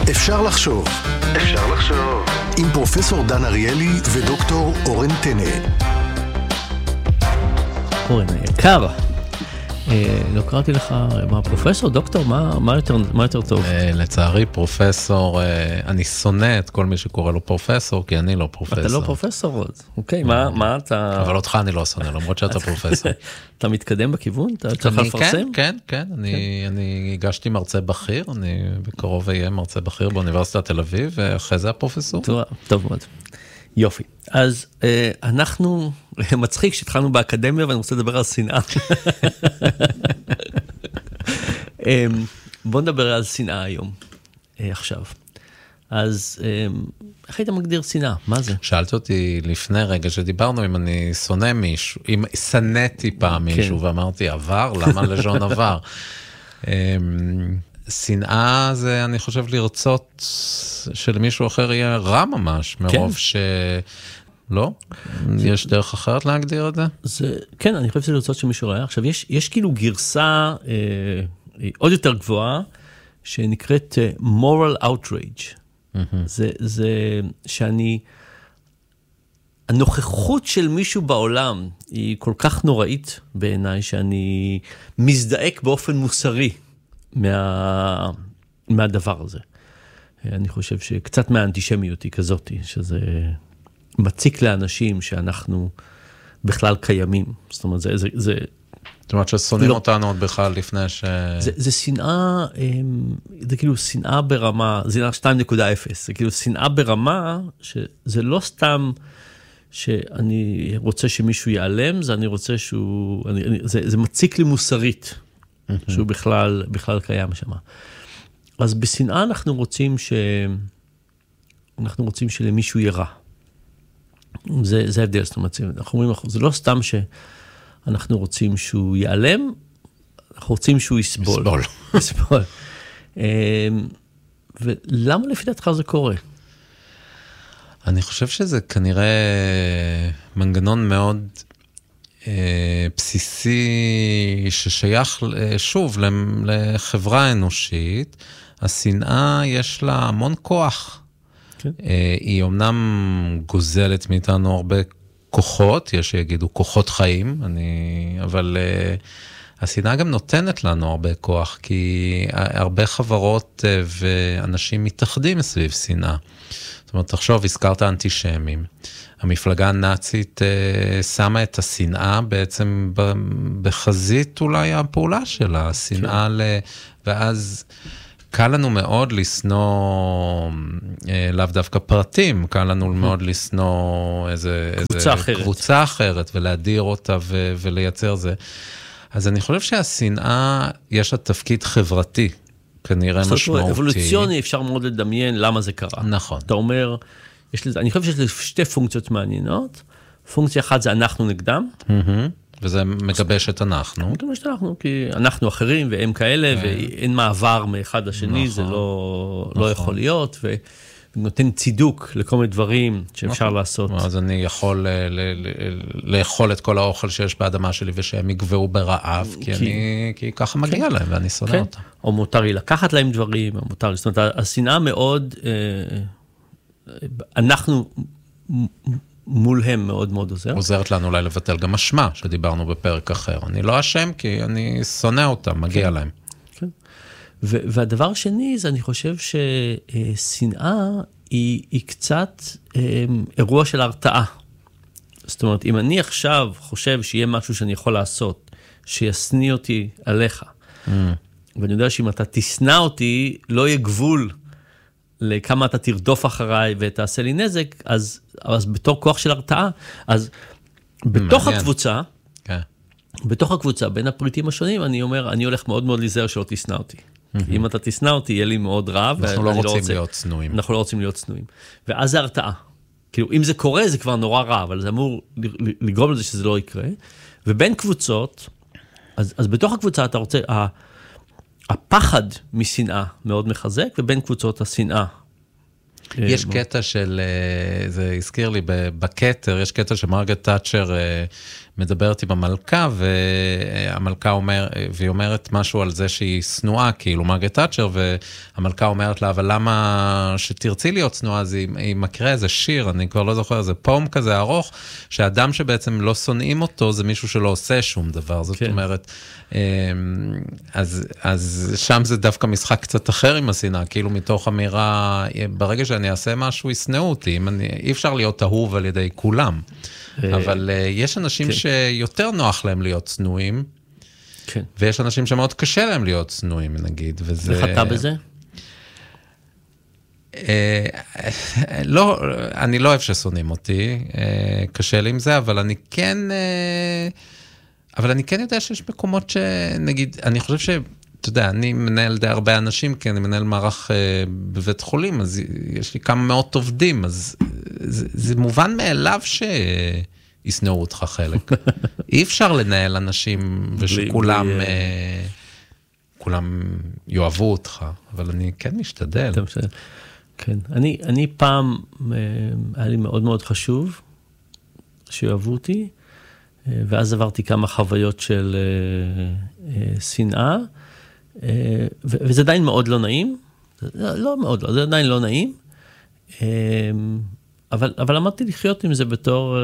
אפשר לחשוב. אפשר לחשוב. עם פרופסור דן אריאלי ודוקטור אורן טנא. אורן, יקר. לא קראתי לך, מה פרופסור, דוקטור, מה יותר טוב? לצערי פרופסור, אני שונא את כל מי שקורא לו פרופסור, כי אני לא פרופסור. אתה לא פרופסור, אוקיי, מה אתה... אבל אותך אני לא שונא, למרות שאתה פרופסור. אתה מתקדם בכיוון? אתה צריך לפרסם? כן, אני הגשתי מרצה בכיר, אני בקרוב אהיה מרצה בכיר באוניברסיטת תל אביב, ואחרי זה הפרופסור. טוב מאוד. יופי. אז אנחנו, מצחיק שהתחלנו באקדמיה, ואני רוצה לדבר על שנאה. בוא נדבר על שנאה היום, עכשיו. אז איך היית מגדיר שנאה? מה זה? שאלת אותי לפני רגע שדיברנו אם אני שונא מישהו, אם שנאתי פעם מישהו, ואמרתי עבר, למה לשון עבר? שנאה זה, אני חושב, לרצות שלמישהו אחר יהיה רע ממש, מרוב לא? יש דרך אחרת להגדיר את זה? כן, אני חושב שזה לרצות שמישהו רע. עכשיו, יש כאילו גרסה עוד יותר גבוהה, שנקראת moral outrage. זה שאני, הנוכחות של מישהו בעולם היא כל כך נוראית בעיניי, שאני מזדעק באופן מוסרי מהדבר הזה. אני חושב שקצת מהאנטישמיות היא כזאת, שזה מציק לאנשים שאנחנו בכלל קיימים. זאת אומרת, זאת אומרת ששונאים אותנו עוד בכלל לפני זה שנאה, זה כאילו שנאה ברמה, שנאה 2.0, זה כאילו שנאה ברמה, שזה לא סתם שאני רוצה שמישהו ייעלם, זה אני רוצה זה מציק לי מוסרית, שהוא בכלל קיים שם. אז בשנאה אנחנו רוצים שלמישהו יהיה רע. זה ההבדל, זאת אומרת, אנחנו אומרים, זה לא סתם שאנחנו רוצים שהוא ייעלם, אנחנו רוצים שהוא יסבול. יסבול. ולמה לפי דעתך זה קורה? אני חושב שזה כנראה מנגנון מאוד בסיסי ששייך שוב לחברה אנושית. השנאה יש לה המון כוח. כן. היא אומנם גוזלת מאיתנו הרבה כוחות, יש שיגידו כוחות חיים, אבל השנאה גם נותנת לנו הרבה כוח, כי הרבה חברות ואנשים מתאחדים סביב שנאה. זאת אומרת, תחשוב, הזכרת אנטישמים. המפלגה הנאצית שמה את השנאה בעצם בחזית אולי הפעולה שלה, השנאה ואז קל לנו מאוד לסנוע, לאו דווקא פרטים, קל לנו מאוד לסנוע איזה קבוצה אחרת, ולהדיר אותה ולייצר זה. אז אני חושב שהשנאה יש לה תפקיד חברתי, כנראה משמעותי. אבולוציוני אפשר מאוד לדמיין למה זה קרה. נכון. אתה אומר, אני חושב שיש לזה שתי פונקציות מעניינות. פונקציה אחת זה אנחנו נגדם. וזה מגבש את אנחנו. מגבש את אנחנו, כי אנחנו אחרים והם כאלה, ואין מעבר מאחד לשני, זה לא יכול להיות, ונותן צידוק לכל מיני דברים שאפשר לעשות. אז אני יכול לאכול את כל האוכל שיש באדמה שלי, ושהם יגברו ברעב, כי ככה מגיע להם, ואני שונא אותם. או מותר לי לקחת להם דברים, או מותר לי, זאת אומרת, השנאה מאוד, אנחנו מולהם מאוד מאוד עוזר. עוזרת לנו אולי לבטל גם אשמה, שדיברנו בפרק אחר. אני לא אשם, כי אני שונא אותם, מגיע להם. כן. והדבר שני, זה אני חושב ששנאה היא קצת אירוע של הרתעה. זאת אומרת, אם אני עכשיו חושב שיהיה משהו שאני יכול לעשות, שיסניא אותי עליך, ואני יודע שאם אתה תסנא אותי, לא יהיה גבול לכמה אתה תרדוף אחריי ותעשה לי נזק, אז בתור כוח של הרתעה, אז בתוך הקבוצה, בתוך הקבוצה, בין הפריטים השונים, אני אומר, אני הולך מאוד מאוד להיזהר שלא תסנא אותי. אם אתה תסנא אותי, יהיה לי מאוד רע. אנחנו לא רוצים להיות צנועים. אנחנו לא רוצים להיות צנועים. ואז זה הרתעה. כאילו, אם זה קורה, זה כבר נורא רע, אבל זה אמור לגרום לזה שזה לא יקרה. ובין קבוצות, אז בתוך הקבוצה אתה רוצה, הפחד משנאה מאוד מחזק, ובין קבוצות השנאה יש קטע של, זה הזכיר לי, בכתר, יש קטע שמרגרט תאצ'ר מדברת עם המלכה, והמלכה והיא אומרת משהו על זה שהיא שנואה, כאילו מרגרט תאצ'ר, והמלכה אומרת לה, אבל למה שתרצי להיות שנואה? אז היא מקרה איזה שיר, אני כבר לא זוכר, זה פום כזה ארוך, שהאדם שבעצם לא שונאים אותו, זה מישהו שלא עושה שום דבר, זאת אומרת, אז שם זה דווקא משחק קצת אחר עם השנאה, כאילו מתוך אמירה, ברגע שאני אעשה משהו, יסנאו אותי, אי אפשר להיות אהוב על ידי כולם. אבל יש אנשים שיותר נוח להם להיות צנועים, ויש אנשים שמאוד קשה להם להיות צנועים, נגיד. איך אתה בזה? לא, אני לא אוהב ששונאים אותי, קשה לי עם זה, אבל אני כן יודע שיש מקומות שנגיד, אני חושב אתה יודע, אני מנהל די הרבה אנשים, כי אני מנהל מערך בבית חולים, אז יש לי כמה מאות עובדים, אז זה מובן מאליו שיסנאו אותך חלק. אי אפשר לנהל אנשים ושכולם כולם יאהבו אותך, אבל אני כן משתדל. כן, אני פעם, היה לי מאוד מאוד חשוב שיאהבו אותי, ואז עברתי כמה חוויות של שנאה, וזה עדיין מאוד לא נעים, לא מאוד לא, זה עדיין לא נעים, אבל למדתי לחיות עם זה בתור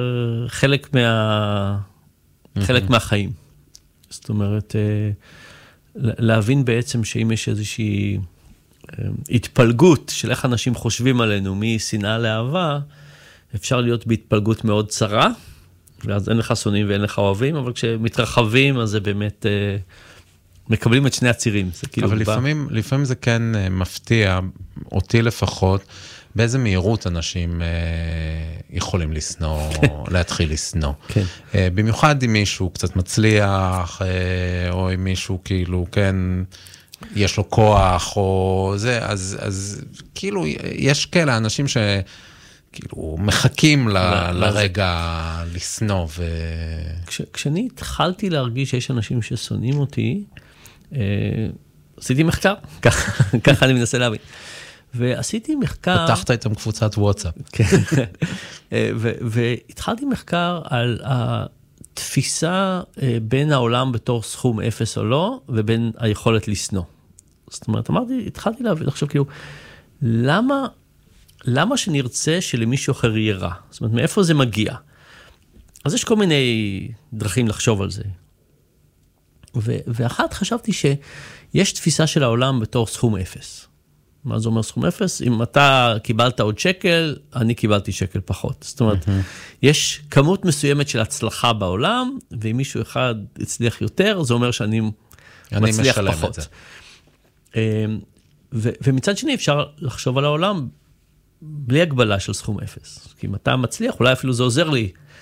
חלק מהחיים. זאת אומרת, להבין בעצם שאם יש איזושהי התפלגות של איך אנשים חושבים עלינו משנאה לאהבה, אפשר להיות בהתפלגות מאוד צרה, ואז אין לך שונאים ואין לך אוהבים, אבל כשמתרחבים אז זה באמת מקבלים את שני הצירים. אבל לפעמים זה כן מפתיע, אותי לפחות, באיזה מהירות אנשים יכולים לסנוע, להתחיל לסנוע. במיוחד אם מישהו קצת מצליח, או אם מישהו כאילו, כן, יש לו כוח, או זה, אז כאילו, יש כאלה אנשים שכאילו מחכים לרגע לסנוע. כשאני התחלתי להרגיש שיש אנשים ששונאים אותי, עשיתי מחקר, ככה אני מנסה להבין. ועשיתי מחקר... פתחת איתם קבוצת וואטסאפ. והתחלתי מחקר על התפיסה בין העולם בתור סכום אפס או לא, ובין היכולת לסנוע. זאת אומרת, התחלתי לחשוב כאילו, למה שנרצה שלמישהו אחר יהיה רע? זאת אומרת, מאיפה זה מגיע? אז יש כל מיני דרכים לחשוב על זה. ואחת חשבתי שיש תפיסה של העולם בתור סכום אפס. מה זה אומר סכום אפס? אם אתה קיבלת עוד שקל, אני קיבלתי שקל פחות. זאת אומרת, יש כמות מסוימת של הצלחה בעולם, ואם מישהו אחד הצליח יותר, זה אומר שאני מצליח פחות. ומצד שני אפשר לחשוב על העולם בלי הגבלה של סכום אפס. כי אם אתה מצליח, אולי אפילו זה עוזר לי